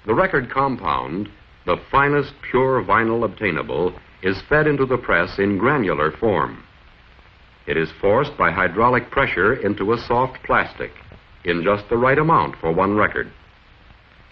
The record compound, the finest pure vinyl obtainable, is fed into the press in granular form. It is forced by hydraulic pressure into a soft plastic in just the right amount for one record.